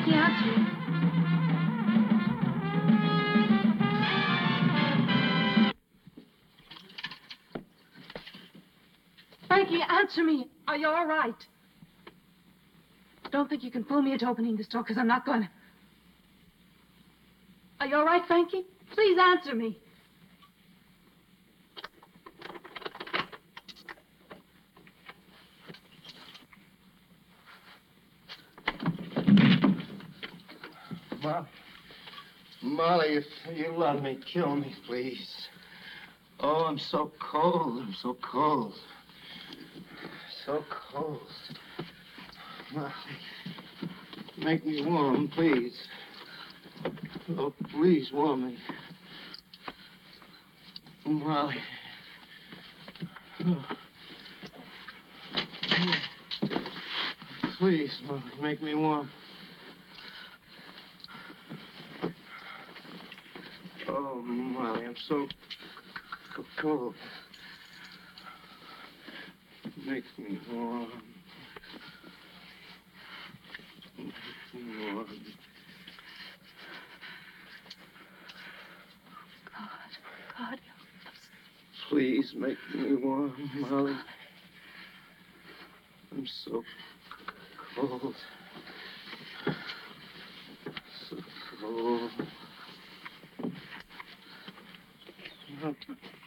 Frankie, answer me. Frankie, answer me. Are you all right? Don't think you can fool me into opening this door, because I'm not going to. Are you all right, Frankie? Please answer me. Molly, if you love me, kill me, please. Oh, I'm so cold. I'm so cold. So cold. Molly, make me warm, please. Oh, please, warm me. Molly. Oh. Please, Molly, make me warm. Oh, Molly, I'm so cold. Make me warm. Make me warm. God. Please make me warm, Molly. I'm so cold. So cold.